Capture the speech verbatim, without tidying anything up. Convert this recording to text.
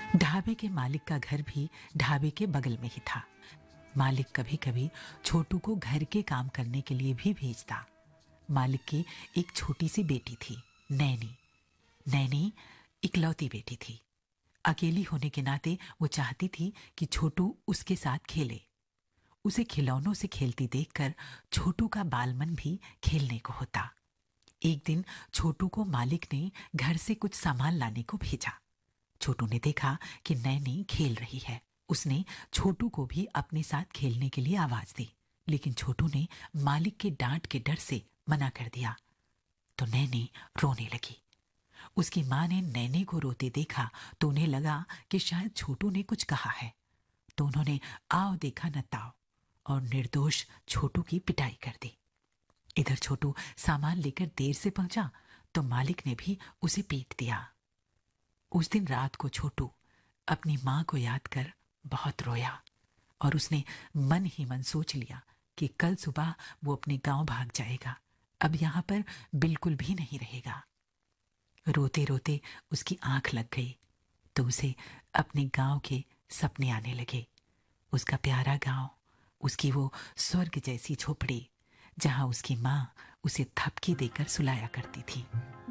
ढाबे के मालिक का घर भी ढाबे के बगल में ही था। मालिक कभी कभी छोटू को घर के काम करने के लिए भी भेजता। मालिक की एक छोटी सी बेटी थी, नैनी। नैनी इकलौती बेटी थी। अकेली होने के नाते वो चाहती थी कि छोटू उसके साथ खेले। उसे खिलौनों से खेलती देखकर छोटू का बालमन भी खेलने को होता। एक दिन छोटू को मालिक ने घर से कुछ सामान लाने को भेजा। छोटू ने देखा कि नैनी खेल रही है। उसने छोटू को भी अपने साथ खेलने के लिए आवाज दी, लेकिन छोटू ने मालिक के डांट के डर से मना कर दिया। तो नैनी रोने लगी। उसकी माँ ने नैनी को रोते देखा तो उन्हें लगा कि शायद छोटू ने कुछ कहा है। तो उन्होंने आओ देखा न ताओ और निर्दोष छोटू की पिटाई कर दी। इधर छोटू सामान लेकर देर से पहुंचा तो मालिक ने भी उसे पीट दिया। उस दिन रात को छोटू अपनी माँ को याद कर बहुत रोया और उसने मन ही मन सोच लिया कि कल सुबह वो अपने गांव भाग जाएगा, अब यहां पर बिल्कुल भी नहीं रहेगा। रोते रोते उसकी आंख लग गई तो उसे अपने गांव के सपने आने लगे। उसका प्यारा गांव, उसकी वो स्वर्ग जैसी झोपड़ी जहां उसकी माँ उसे थपकी देकर सुलाया करती थी।